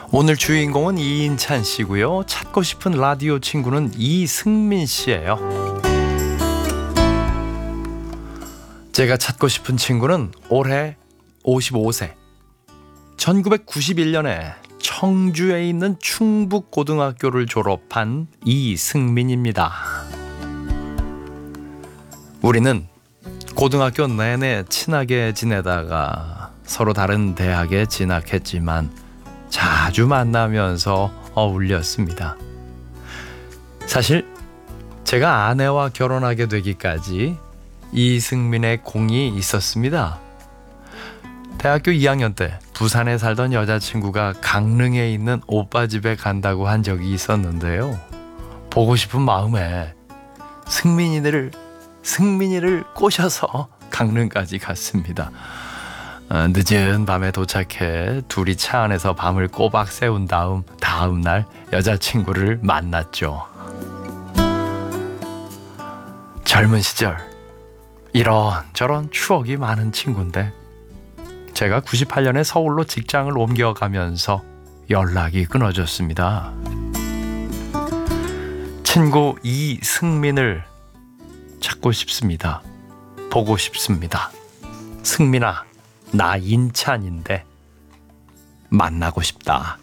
오늘 주인공은 이인찬 씨고요. 찾고 싶은 라디오 친구는 이승민 씨예요. 제가 찾고 싶은 친구는 올해 55세. 1991년에 청주에 있는 충북고등학교를 졸업한 이승민입니다. 우리는 고등학교 내내 친하게 지내다가 서로 다른 대학에 진학했지만 자주 만나면서 어울렸습니다. 사실 제가 아내와 결혼하게 되기까지 이승민의 공이 있었습니다. 대학교 2학년 때 부산에 살던 여자친구가 강릉에 있는 오빠 집에 간다고 한 적이 있었는데요. 보고 싶은 마음에 승민이를 꼬셔서 강릉까지 갔습니다. 늦은 밤에 도착해 둘이 차 안에서 밤을 꼬박 새운 다음 날 여자친구를 만났죠. 젊은 시절 이런저런 추억이 많은 친구인데 제가 98년에 서울로 직장을 옮겨가면서 연락이 끊어졌습니다. 친구 이승민을 찾고 싶습니다. 보고 싶습니다. 승민아, 나 인찬인데 만나고 싶다.